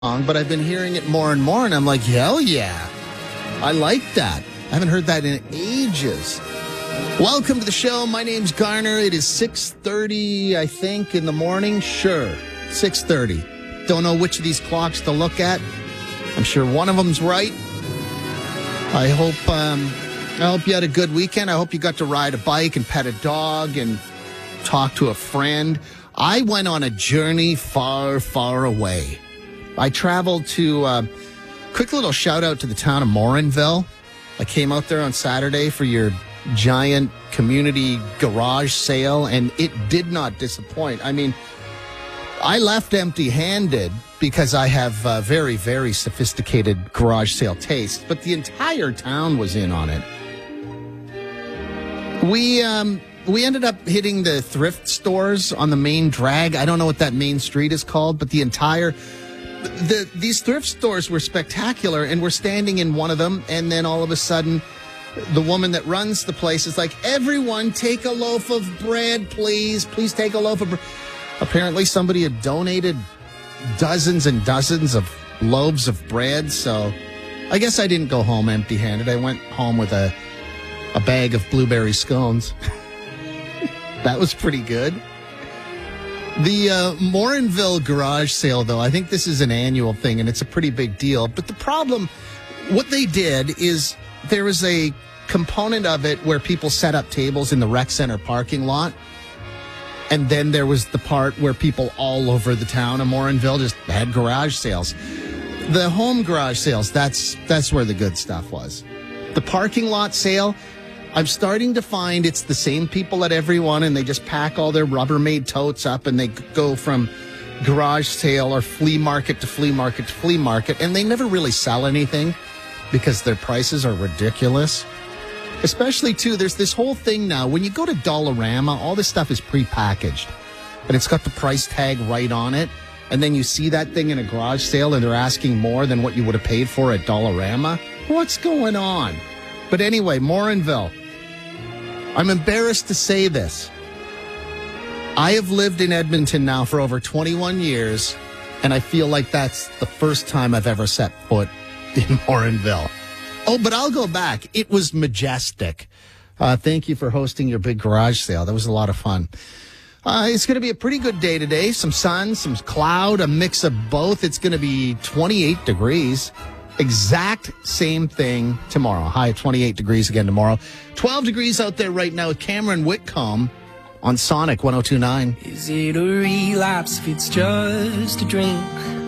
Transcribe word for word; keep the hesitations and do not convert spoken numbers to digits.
but I've been hearing it more and more, and I'm like, hell yeah. I like that. I haven't heard that in ages. Welcome to the show. My name's Garner. It is six thirty, I think, in the morning. Sure, six thirty. Don't know which of these clocks to look at. I'm sure one of them's right. I hope, um, I hope you had a good weekend. I hope you got to ride a bike and pet a dog and talk to a friend. I went on a journey far, far away. I traveled to, uh, quick little shout out to the town of Morinville. I came out there on Saturday for your giant community garage sale, and it did not disappoint. I mean, I left empty-handed because I have uh, very, very sophisticated garage sale taste, but the entire town was in on it. We, um... We ended up hitting the thrift stores on the main drag. I don't know what that main street is called, but the entire... The, these thrift stores were spectacular, and we're standing in one of them, and then all of a sudden, the woman that runs the place is like, everyone take a loaf of bread, please. Please take a loaf of bread. Apparently, somebody had donated dozens and dozens of loaves of bread, so I guess I didn't go home empty-handed. I went home with a, a bag of blueberry scones. That was pretty good. The uh, Morinville garage sale, though, I think this is an annual thing, and it's a pretty big deal. But the problem, what they did is there was a component of it where people set up tables in the rec center parking lot. And then there was the part where people all over the town of Morinville just had garage sales. The home garage sales, that's that's where the good stuff was. The parking lot sale, I'm starting to find it's the same people at every one, and they just pack all their Rubbermaid totes up, and they go from garage sale or flea market to flea market to flea market, and they never really sell anything because their prices are ridiculous. Especially, too, there's this whole thing now. When you go to Dollarama, all this stuff is prepackaged, and it's got the price tag right on it, and then you see that thing in a garage sale, and they're asking more than what you would have paid for at Dollarama. What's going on? But anyway, Morinville. I'm embarrassed to say this. I have lived in Edmonton now for over twenty-one years, and I feel like that's the first time I've ever set foot in Morinville. Oh, but I'll go back. It was majestic. Uh, thank you for hosting your big garage sale. That was a lot of fun. Uh, it's going to be a pretty good day today. Some sun, some cloud, a mix of both. It's going to be twenty-eight degrees. Exact same thing tomorrow. High of twenty-eight degrees again tomorrow. twelve degrees out there right now with Cameron Whitcomb on Sonic one oh two point nine. Is it a relapse if it's just a drink?